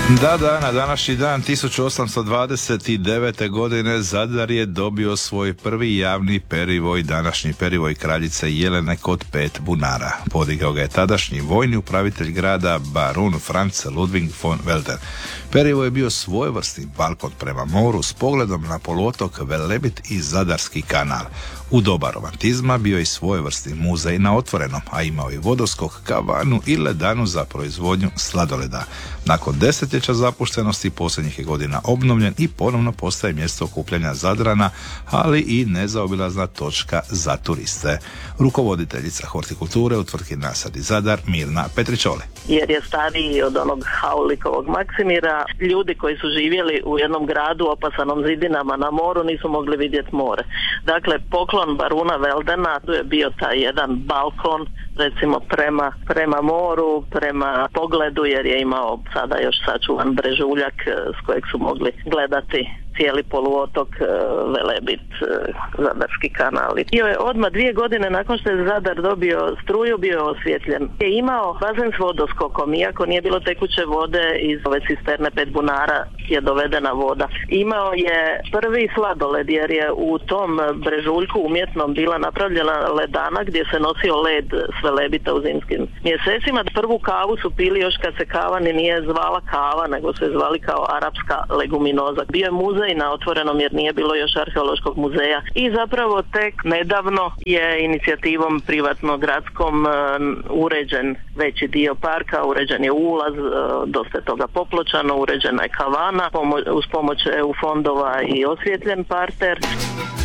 Da, na današnji dan 1829. godine Zadar je dobio svoj prvi javni perivoj, današnji perivoj kraljice Jelene kod 5 bunara. Podigao ga je tadašnji vojni upravitelj grada barun Franz Ludwig von Welder. Perivoj je bio svojevrsni balkon prema moru s pogledom na poluotok Velebit i Zadarski kanal. U doba romantizma bio je i svojevrsni muzej na otvorenom, a imao je vodoskok, kavanu i ledanu za proizvodnju sladoleda. Nakon desetljeća zapuštenosti posljednjih je godina obnovljen i ponovno postaje mjesto okupljanja Zadrana, ali i nezaobilazna točka za turiste. Rukovoditeljica hortikulture u tvrtki Nasadi Zadar Mirna Petričoli. Jer je stariji od onog Haulikovog Maksimira, ljudi koji su živjeli u jednom gradu opasanom zidinama na moru nisu mogli vidjeti more. Dakle, poklon baruna Veldena, tu je bio taj jedan balkon, recimo prema moru, prema pogledu, jer je imao sada još sačuvan brežuljak s kojeg su mogli gledati cijeli poluotok, Velebit, Zadarski kanal. Bio je odmah 2 godine nakon što je Zadar dobio struju, bio je osvjetljen. Je imao bazen s vodoskokom, iako nije bilo tekuće vode iz ove cisterne 5 bunara je dovedena voda. Imao je prvi sladoled, jer je u tom brežuljku umjetnom bila napravljena ledana gdje se nosio led s Velebita u zimskim mjesecima. Prvu kavu su pili još kad se kava ni nije zvala kava, nego se zvali kao arapska leguminoza. Bio je muzej na otvorenom jer nije bilo još arheološkog muzeja i zapravo tek nedavno je inicijativom privatno-gradskom uređen veći dio parka, uređen je ulaz, dosta je toga popločano, uređena je kavana uz pomoć EU fondova i osvjetljen parter.